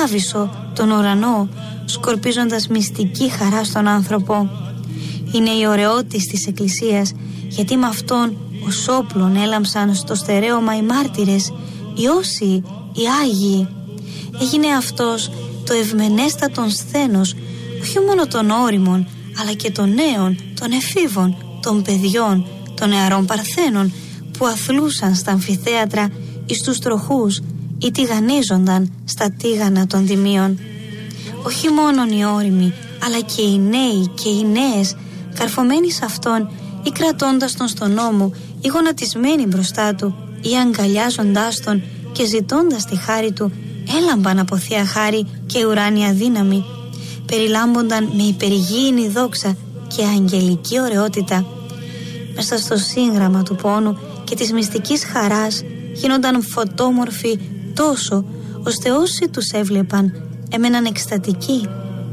άβυσσο, τον ουρανό, σκορπίζοντας μυστική χαρά στον άνθρωπο. Είναι η ωραιότης της Εκκλησίας, γιατί με αυτόν ως όπλον έλαμψαν στο στερέωμα οι μάρτυρες, οι όσοι, οι Άγιοι. Έγινε αυτός το ευμενέστατον σθένος, όχι μόνο των όριμων, αλλά και των νέων, των εφήβων, των παιδιών, των νεαρών παρθένων, που αθλούσαν στα αμφιθέατρα εις τους τροχούς ή τηγανίζονταν στα τήγανα των δημίων. Όχι μόνον οι όριμοι, αλλά και οι νέοι και οι νέες, καρφωμένοι σε αυτόν ή κρατώντας τον στον ώμο ή γονατισμένοι μπροστά του ή αγκαλιάζοντάς τον και ζητώντας τη χάρη του, έλαμπαν από Θεία Χάρη και ουράνια δύναμη. Περιλάμπονταν με υπερηγήινη δόξα και αγγελική ωραιότητα. Μέσα στο σύγγραμμα του πόνου και της μυστικής χαράς γίνονταν φωτόμορφοι τόσο, ώστε όσοι τους έβλεπαν έμεναν εκστατικοί.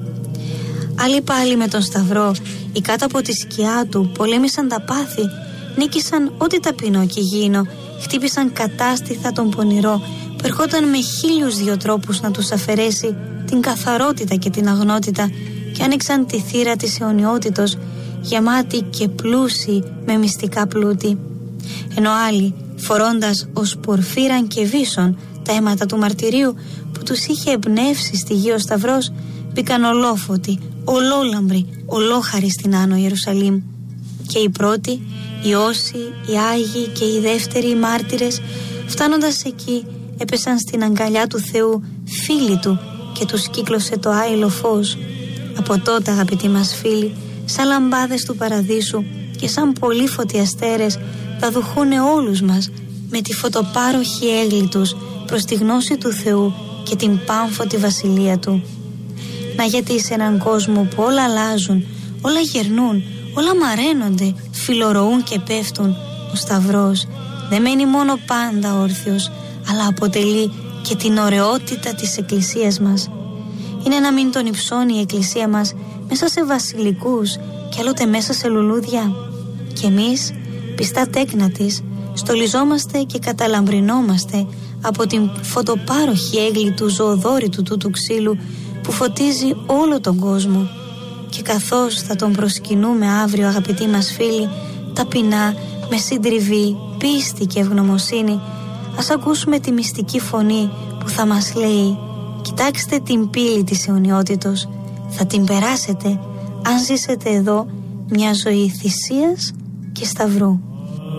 Άλλοι πάλι με τον Σταυρό ή κάτω από τη σκιά του πολέμησαν τα πάθη, νίκησαν ό,τι ταπεινό και υγιεινό, χτύπησαν κατάστηθα τον πονηρό, που ερχόταν με 1002 τρόπους να τους αφαιρέσει την καθαρότητα και την αγνότητα, και άνοιξαν τη θύρα της αιωνιότητος, γεμάτη και πλούσιοι με μυστικά πλούτη. Ενώ άλλοι, φορώντας ως πορφύραν και βίσον τα αίματα του μαρτυρίου που τους είχε εμπνεύσει στη γη ο Σταυρός, μπήκαν ολόφωτοι, ολόλαμπροι, ολόχαροι στην Άνω Ιερουσαλήμ. Και οι πρώτοι, οι όσοι, οι Άγιοι και οι δεύτεροι, οι μάρτυρες, φτάνοντας εκεί, έπεσαν στην αγκαλιά του Θεού, φίλοι του, και τους κύκλωσε το άειλο φως. Από τότε, αγαπητοί μας φίλοι, σαν λαμπάδες του παραδείσου και σαν πολύφωτοι αστέρες, θα δουχούνε όλους μας με τη φωτοπάροχη έγκλη τους προς τη γνώση του Θεού και την πάμφωτη βασιλεία του. Να, γιατί σε έναν κόσμο που όλα αλλάζουν, όλα γερνούν, όλα μαραίνονται, φιλορροούν και πέφτουν, ο Σταυρός δεν μένει μόνο πάντα όρθιος, αλλά αποτελεί και την ωραιότητα της Εκκλησίας μας. Είναι να μην τον υψώνει η Εκκλησία μας μέσα σε βασιλικούς και άλλοτε μέσα σε λουλούδια. Και εμείς, πιστά τέκνα της, στολιζόμαστε και καταλαμπρινόμαστε από την φωτοπάροχη έγκλη του ζωοδόρητου τούτου ξύλου που φωτίζει όλο τον κόσμο. Και καθώς θα τον προσκυνούμε αύριο, αγαπητοί μας φίλοι, ταπεινά, με συντριβή, πίστη και ευγνωμοσύνη, ας ακούσουμε τη μυστική φωνή που θα μας λέει: κοιτάξτε την πύλη της αιωνιότητος, θα την περάσετε αν ζήσετε εδώ μια ζωή θυσίας και σταυρού.